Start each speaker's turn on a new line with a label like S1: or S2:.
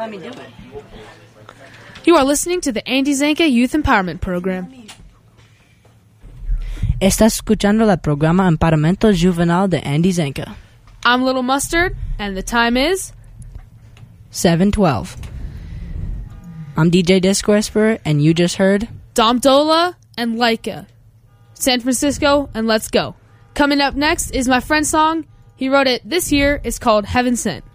S1: let me do it.
S2: You are listening to the Andy Zanka Youth Empowerment Program.
S1: Estás escuchando el programa Empoweramiento Juvenil de Andy Zanka.
S2: I'm Little Mustard, and the time is
S1: 7:12. I'm DJ Disc Whisperer, and you just heard
S2: Dom Dola and Laika, San Francisco, and Let's Go. Coming up next is my friend's song. He wrote it this year. It's called Heaven Sent.